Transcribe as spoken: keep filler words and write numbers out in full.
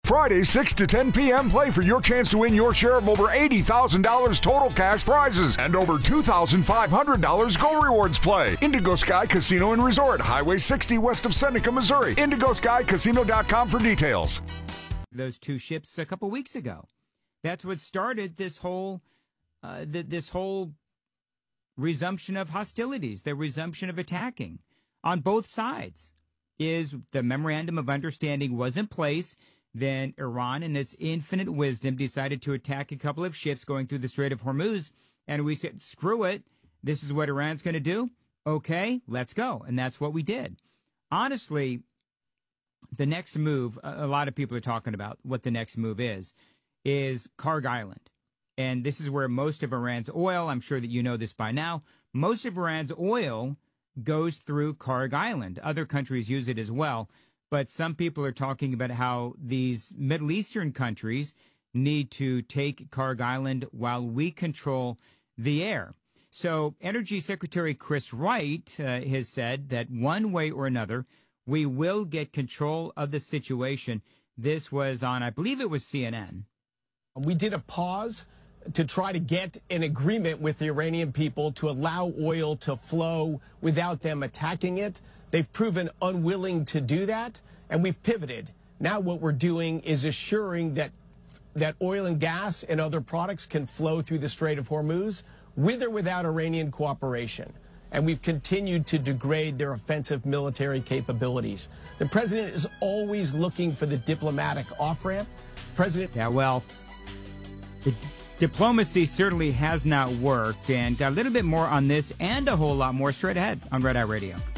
Friday, six to ten p.m. Play for your chance to win your share of over eighty thousand dollars total cash prizes and over two thousand five hundred dollars Go Rewards Play. Indigo Sky Casino and Resort, Highway sixty west of Seneca, Missouri. indigo sky casino dot com for details. Those two ships a couple weeks ago. That's what started this whole, uh, th- this whole resumption of hostilities, the resumption of attacking on both sides. Is the memorandum of understanding was in place. Then Iran, in its infinite wisdom, decided to attack a couple of ships going through the Strait of Hormuz. And we said, screw it. This is what Iran's going to do. Okay, let's go. And that's what we did. Honestly, the next move, a lot of people are talking about what the next move is, is Kharg Island. And this is where most of Iran's oil, I'm sure that you know this by now, most of Iran's oil goes through Kharg Island. Other countries use it as well. But some people are talking about how these Middle Eastern countries need to take Kharg Island while we control the air. So Energy Secretary Chris Wright uh, has said that one way or another, we will get control of the situation. This was on, I believe it was C N N. We did a pause to try to get an agreement with the Iranian people to allow oil to flow without them attacking it. They've proven unwilling to do that, and we've pivoted. Now what we're doing is assuring that that oil and gas and other products can flow through the Strait of Hormuz with or without Iranian cooperation. And we've continued to degrade their offensive military capabilities. The president is always looking for the diplomatic off-ramp. President... Yeah, well, the d- diplomacy certainly has not worked, and got a little bit more on this and a whole lot more straight ahead on Red Eye Radio.